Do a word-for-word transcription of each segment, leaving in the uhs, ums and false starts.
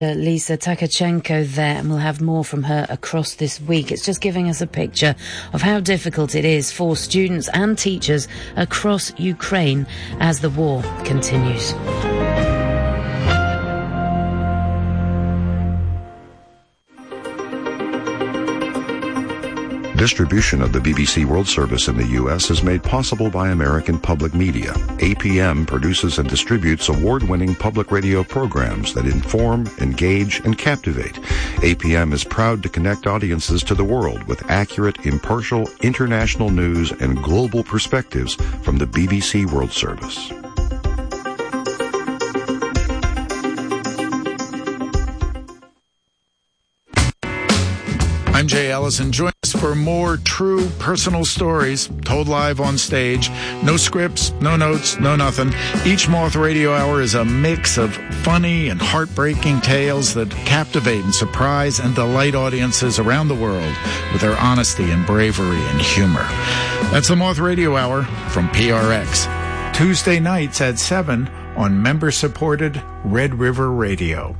Lisa Takachenko there, and we'll have more from her across this week. It's just giving us a picture of how difficult it is for students and teachers across Ukraine as the war continues. Distribution of the B B C World Service in the U S is made possible by American Public Media. A P M produces and distributes award-winning public radio programs that inform, engage, and captivate. A P M is proud to connect audiences to the world with accurate, impartial, international news and global perspectives from the B B C World Service. I'm Jay Ellison. Join us for more true personal stories told live on stage. No scripts, no notes, no nothing. Each Moth Radio Hour is a mix of funny and heartbreaking tales that captivate and surprise and delight audiences around the world with their honesty and bravery and humor. That's the Moth Radio Hour from P R X. Tuesday nights at seven on member-supported Red River Radio.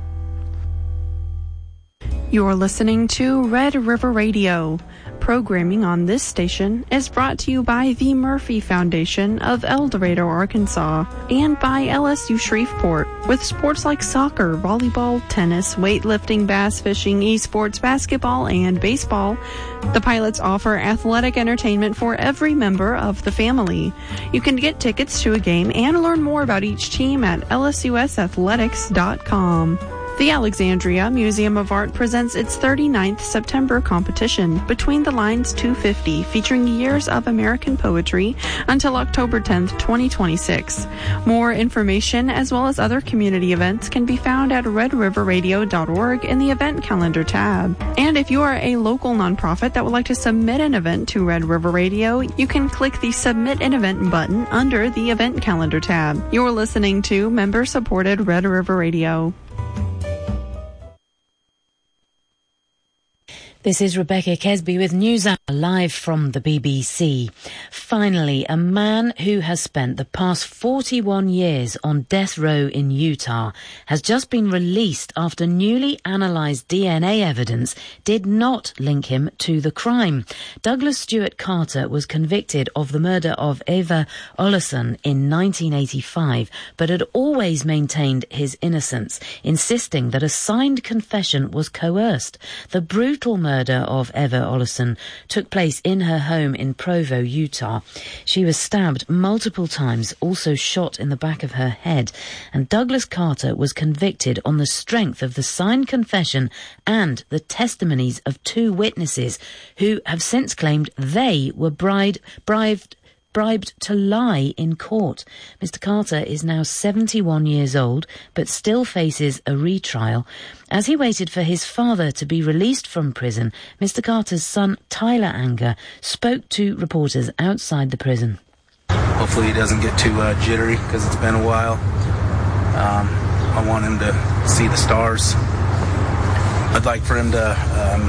You're listening to Red River Radio. Programming on this station is brought to you by the Murphy Foundation of El Dorado, Arkansas, and by L S U Shreveport, with sports like soccer, volleyball, tennis, weightlifting, bass fishing, esports, basketball, and baseball. The Pilots offer athletic entertainment for every member of the family. You can get tickets to a game and learn more about each team at L S U S athletics dot com. The Alexandria Museum of Art presents its thirty-ninth September competition, Between the Lines two fifty, featuring years of American poetry until October tenth, twenty twenty-six. More information, as well as other community events, can be found at red river radio dot org in the event calendar tab. And if you are a local nonprofit that would like to submit an event to Red River Radio, you can click the Submit an Event button under the event calendar tab. You're listening to member-supported Red River Radio. This is Rebecca Kesby with News Hour live from the B B C. Finally, a man who has spent the past forty-one years on death row in Utah has just been released after newly analysed D N A evidence did not link him to the crime. Douglas Stewart Carter was convicted of the murder of Eva Olesen in nineteen eighty-five, but had always maintained his innocence, insisting that a signed confession was coerced. The brutal murder murder of Eva Olesen took place in her home in Provo, Utah. She was stabbed multiple times, also shot in the back of her head, and Douglas Carter was convicted on the strength of the signed confession and the testimonies of two witnesses who have since claimed they were bribed, bribed bribed to lie in court. Mister Carter is now seventy-one years old, but still faces a retrial. As he waited for his father to be released from prison, Mister Carter's son, Tyler Anger, spoke to reporters outside the prison. Hopefully he doesn't get too uh, jittery, because it's been a while. Um, I want him to see the stars. I'd like for him to um,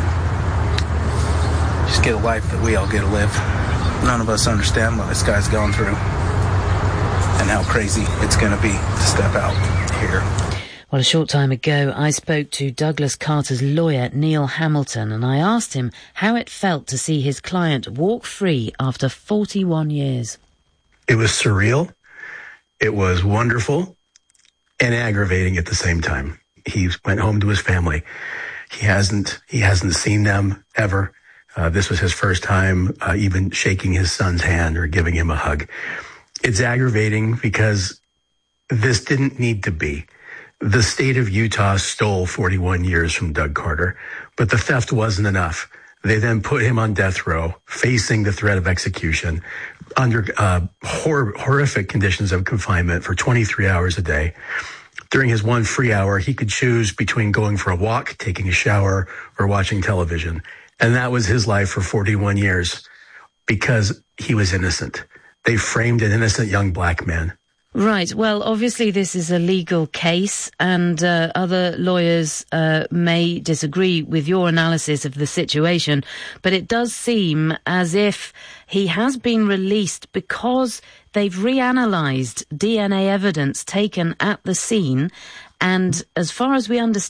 just get a life that we all get to live. None of us understand what this guy's going through and how crazy it's going to be to step out here. Well, a short time ago, I spoke to Douglas Carter's lawyer, Neil Hamilton, and I asked him how it felt to see his client walk free after forty-one years. It was surreal. It was wonderful and aggravating at the same time. He went home to his family. He hasn't, he hasn't seen them ever. Uh, this was his first time uh, even shaking his son's hand or giving him a hug. It's aggravating because this didn't need to be. The state of Utah stole forty-one years from Doug Carter, but the theft wasn't enough. They then put him on death row, facing the threat of execution, under uh, hor- horrific conditions of confinement for twenty-three hours a day. During his one free hour, he could choose between going for a walk, taking a shower, or watching television. And that was his life for forty-one years because he was innocent. They framed an innocent young black man. Right. Well, obviously this is a legal case, and uh, other lawyers uh, may disagree with your analysis of the situation, but it does seem as if he has been released because they've reanalyzed D N A evidence taken at the scene, And as far as we understand,